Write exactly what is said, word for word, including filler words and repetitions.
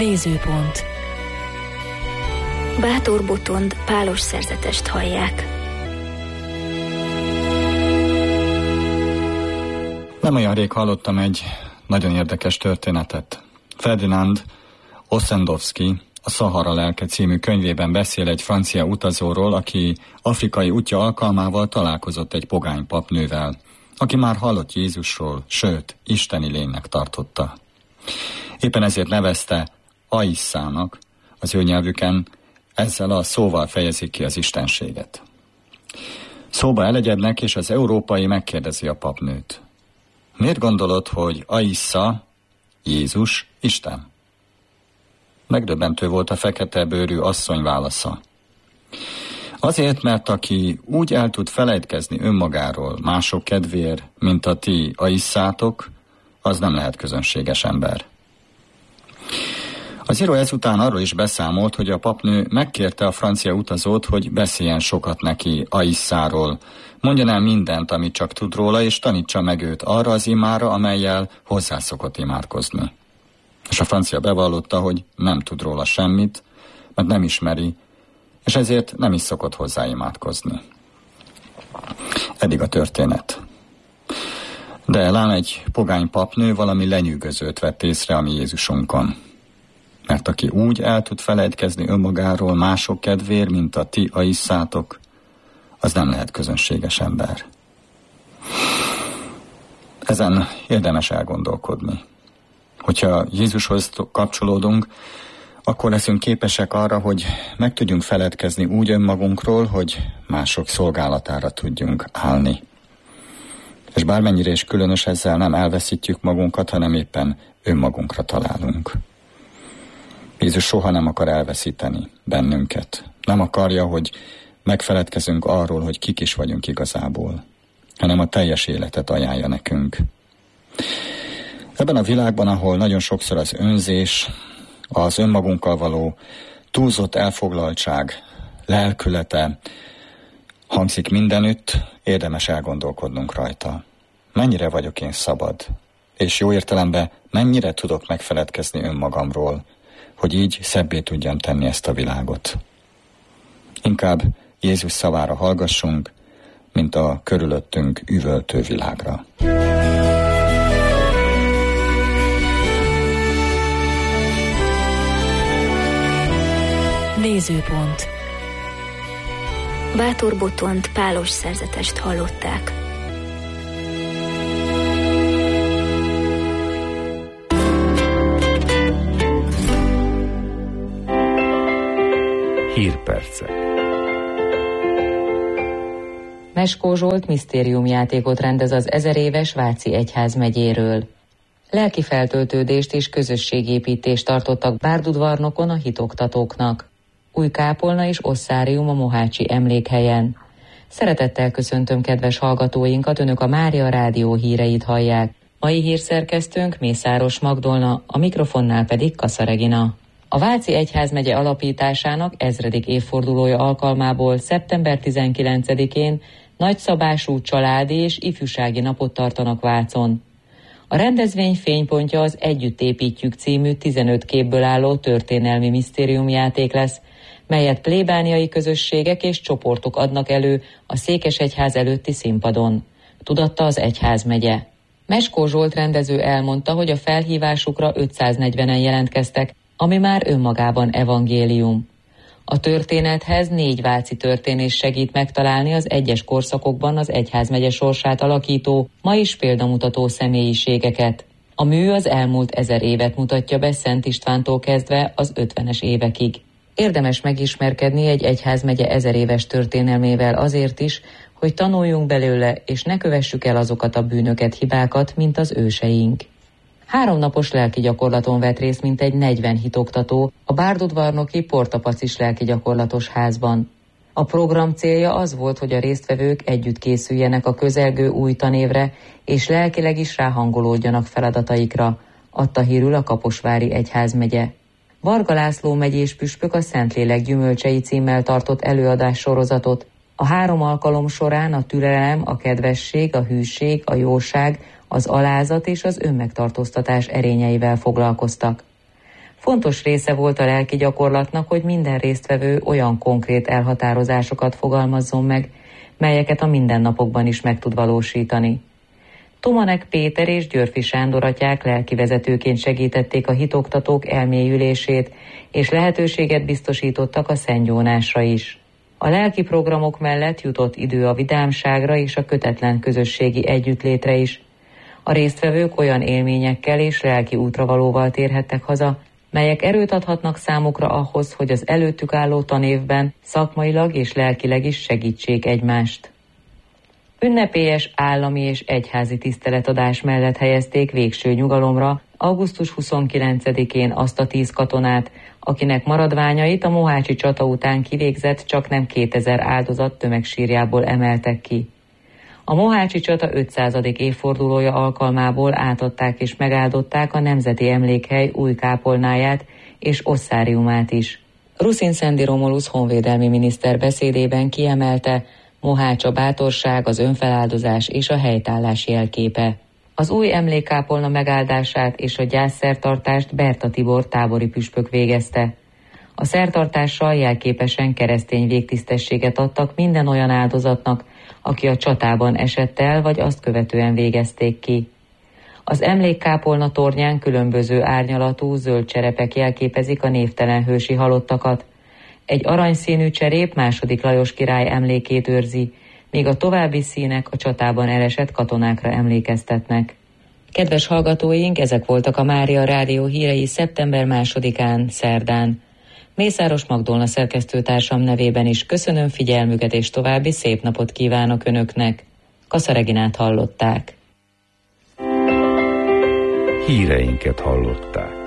Nézőpont. Bátor Botond pálos szerzetest hallják. Nem olyan rég hallottam egy nagyon érdekes történetet. Ferdinand Ossendowski a Szahara lelke című könyvében beszél egy francia utazóról, aki afrikai útja alkalmával találkozott egy pogány papnővel, aki már hallott Jézusról, sőt, isteni lénynek tartotta. Éppen ezért nevezte Aisszának, az ő nyelvüken ezzel a szóval fejezik ki az istenséget. Szóba elegyednek, és az európai megkérdezi a papnőt. Miért gondolod, hogy Aissza, Jézus, Isten? Megdöbbentő volt a fekete bőrű asszony válasza. Azért, mert aki úgy el tud felejtkezni önmagáról mások kedvéért, mint a ti Aisszátok, az nem lehet közönséges ember. Az író ezután arról is beszámolt, hogy a papnő megkérte a francia utazót, hogy beszéljen sokat neki Aisszáról, mondjon el mindent, amit csak tud róla, és tanítsa meg őt arra az imára, amellyel hozzászokott imádkozni. És a francia bevallotta, hogy nem tud róla semmit, mert nem ismeri, és ezért nem is szokott hozzá imádkozni. Eddig a történet. De lám egy pogány papnő valami lenyűgözőt vett észre a mi Jézusunkon. Mert aki úgy el tud felejtkezni önmagáról mások kedvéért, mint a ti Aisszátok, az nem lehet közönséges ember. Ezen érdemes elgondolkodni. Hogyha Jézushoz kapcsolódunk, akkor leszünk képesek arra, hogy meg tudjunk feledkezni úgy önmagunkról, hogy mások szolgálatára tudjunk állni. És bármennyire is különös, ezzel nem elveszítjük magunkat, hanem éppen önmagunkra találunk. Jézus soha nem akar elveszíteni bennünket. Nem akarja, hogy megfeledkezünk arról, hogy kik is vagyunk igazából, hanem a teljes életet ajánlja nekünk. Ebben a világban, ahol nagyon sokszor az önzés, az önmagunkkal való túlzott elfoglaltság, lelkülete hangzik mindenütt, érdemes elgondolkodnunk rajta. Mennyire vagyok én szabad, és jó értelemben mennyire tudok megfeledkezni önmagamról, hogy így szebbé tudjam tenni ezt a világot. Inkább Jézus szavára hallgassunk, mint a körülöttünk üvöltő világra. Nézőpont. Bátor Botond pálos szerzetest hallották. Hírpercek. Meskó Zsolt misztériumjátékot rendez az ezeréves Váci egyházmegyéről. Lelki feltöltődést és közösségépítést tartottak Bárdudvarnokon a hitoktatóknak. Újkápolna és osszárium a mohácsi emlékhelyen. Szeretettel köszöntöm kedves hallgatóinkat, önök a Mária Rádió híreit hallják. Mai hírszerkesztőnk Mészáros Magdolna, a mikrofonnál pedig Kassa Regina. A Váci egyházmegye alapításának ezredik évfordulója alkalmából szeptember tizenkilencedikén nagyszabású családi és ifjúsági napot tartanak Vácon. A rendezvény fénypontja az Együtt építjük című tizenöt képből álló történelmi misztériumjáték lesz, melyet plébániai közösségek és csoportok adnak elő a Székesegyház előtti színpadon, tudatta az egyházmegye. Meskó Zsolt rendező elmondta, hogy a felhívásukra ötszáznegyvenen jelentkeztek, ami már önmagában evangélium. A történethez négy váci történész segít megtalálni az egyes korszakokban az egyházmegye sorsát alakító, ma is példamutató személyiségeket. A mű az elmúlt ezer évet mutatja be Szent Istvántól kezdve az ötvenes évekig. Érdemes megismerkedni egy egyházmegye ezer éves történelmével azért is, hogy tanuljunk belőle, és ne kövessük el azokat a bűnöket, hibákat, mint az őseink. Háromnapos lelki gyakorlaton vett részt mintegy negyven hitoktató a Bárdudvarnoki Portapacis lelki gyakorlatos házban. A program célja az volt, hogy a résztvevők együtt készüljenek a közelgő új tanévre, és lelkileg is ráhangolódjanak feladataikra, adta hírül a Kaposvári egyházmegye. Varga László megyés püspök a Szentlélek gyümölcsei címmel tartott előadás sorozatot. A három alkalom során a türelem, a kedvesség, a hűség, a jóság, az alázat és az önmegtartóztatás erényeivel foglalkoztak. Fontos része volt a lelki gyakorlatnak, hogy minden résztvevő olyan konkrét elhatározásokat fogalmazzon meg, melyeket a mindennapokban is meg tud valósítani. Tomanek Péter és Györfi Sándor atyák lelkivezetőként segítették a hitoktatók elmélyülését, és lehetőséget biztosítottak a szentgyónásra is. A lelki programok mellett jutott idő a vidámságra és a kötetlen közösségi együttlétre is. A résztvevők olyan élményekkel és lelki útravalóval térhettek haza, melyek erőt adhatnak számukra ahhoz, hogy az előttük álló tanévben szakmailag és lelkileg is segítsék egymást. Ünnepélyes állami és egyházi tiszteletadás mellett helyezték végső nyugalomra augusztus huszonkilencedikén azt a tíz katonát, akinek maradványait a mohácsi csata után kivégzett csaknem kétezer áldozat tömegsírjából emeltek ki. A mohácsi csata ötszázadik évfordulója alkalmából átadták és megáldották a Nemzeti Emlékhely új kápolnáját és osszáriumát is. Ruszin Szendi Romulusz honvédelmi miniszter beszédében kiemelte, Mohács a bátorság, az önfeláldozás és a helytállás jelképe. Az új emlékkápolna megáldását és a gyászszertartást Berta Tibor tábori püspök végezte. A szertartással jelképesen keresztény végtisztességet adtak minden olyan áldozatnak, aki a csatában esett el, vagy azt követően végezték ki. Az emlékkápolna tornyán különböző árnyalatú zöld cserepek jelképezik a névtelen hősi halottakat. Egy aranyszínű cserép második Lajos király emlékét őrzi, míg a további színek a csatában elesett katonákra emlékeztetnek. Kedves hallgatóink, ezek voltak a Mária Rádió hírei szeptember másodikán, szerdán. Mészáros Magdolna szerkesztőtársam nevében is köszönöm figyelmüket, és további szép napot kívánok Önöknek. Kassa Reginát hallották. Híreinket hallották.